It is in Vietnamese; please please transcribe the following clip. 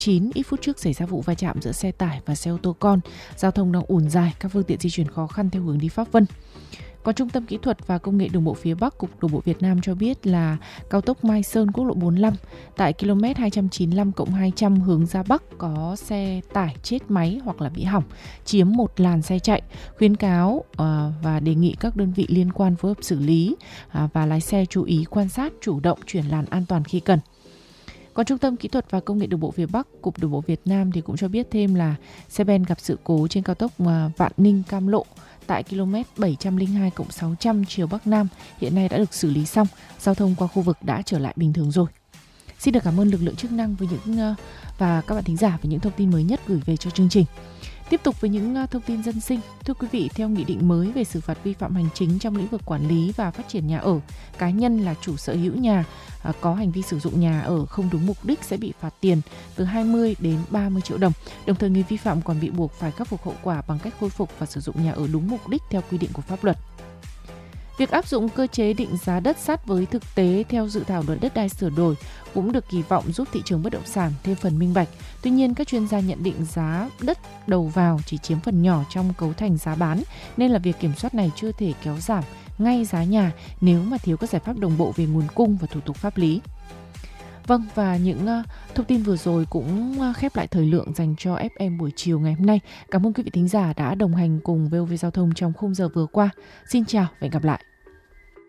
9, ít phút trước xảy ra vụ va chạm giữa xe tải và xe ô tô con. Giao thông đang ùn dài, các phương tiện di chuyển khó khăn theo hướng đi Pháp Vân. Còn Trung tâm Kỹ thuật và Công nghệ Đường bộ phía Bắc, Cục Đường bộ Việt Nam cho biết là cao tốc Mai Sơn, quốc lộ 45 tại km 295+200 hướng ra Bắc có xe tải chết máy hoặc là bị hỏng, chiếm một làn xe chạy. Khuyến cáo và đề nghị các đơn vị liên quan phối hợp xử lý và lái xe chú ý quan sát, chủ động chuyển làn an toàn khi cần. Còn Trung tâm Kỹ thuật và Công nghệ Đường bộ phía Bắc, Cục Đường bộ Việt Nam thì cũng cho biết thêm là xe ben gặp sự cố trên cao tốc Vạn Ninh - Cam Lộ tại km 702+600 chiều Bắc Nam hiện nay đã được xử lý xong, giao thông qua khu vực đã trở lại bình thường rồi. Xin được cảm ơn lực lượng chức năng và các bạn thính giả với những thông tin mới nhất gửi về cho chương trình. Tiếp tục với những thông tin dân sinh. Thưa quý vị, theo nghị định mới về xử phạt vi phạm hành chính trong lĩnh vực quản lý và phát triển nhà ở, cá nhân là chủ sở hữu nhà có hành vi sử dụng nhà ở không đúng mục đích sẽ bị phạt tiền từ 20 đến 30 triệu đồng. Đồng thời người vi phạm còn bị buộc phải khắc phục hậu quả bằng cách khôi phục và sử dụng nhà ở đúng mục đích theo quy định của pháp luật. Việc áp dụng cơ chế định giá đất sát với thực tế theo dự thảo luật đất đai sửa đổi cũng được kỳ vọng giúp thị trường bất động sản thêm phần minh bạch. Tuy nhiên, các chuyên gia nhận định giá đất đầu vào chỉ chiếm phần nhỏ trong cấu thành giá bán, nên là việc kiểm soát này chưa thể kéo giảm ngay giá nhà nếu mà thiếu các giải pháp đồng bộ về nguồn cung và thủ tục pháp lý. Vâng, và những thông tin vừa rồi cũng khép lại thời lượng dành cho FM buổi chiều ngày hôm nay. Cảm ơn quý vị thính giả đã đồng hành cùng VOV Giao thông trong khung giờ vừa qua. Xin chào và hẹn gặp lại.